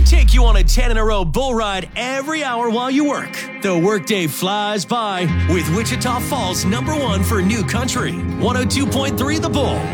Take you on a 10-in-a-row bull ride every hour while you work. The workday flies by with Wichita Falls #1 for new country. 102.3 The Bull.